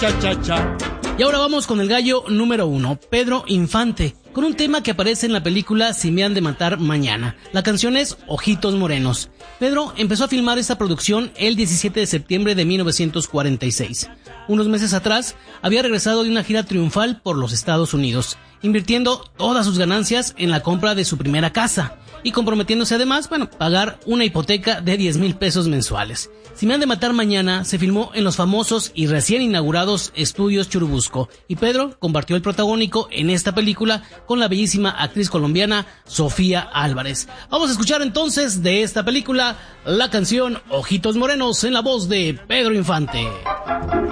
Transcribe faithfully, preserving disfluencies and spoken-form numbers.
cha, cha, cha. Y ahora vamos con el gallo número uno, Pedro Infante, con un tema que aparece en la película Si me han de matar mañana. La canción es Ojitos Morenos. Pedro empezó a filmar esta producción el diecisiete de septiembre de mil novecientos cuarenta y seis. Unos meses atrás, había regresado de una gira triunfal por los Estados Unidos, invirtiendo todas sus ganancias en la compra de su primera casa y comprometiéndose además, bueno, pagar una hipoteca de diez mil pesos mensuales. Si me han de matar mañana se filmó en los famosos y recién inaugurados estudios Churubusco, y Pedro compartió el protagónico en esta película con la bellísima actriz colombiana Sofía Álvarez. Vamos a escuchar entonces de esta película la canción Ojitos Morenos en la voz de Pedro Infante.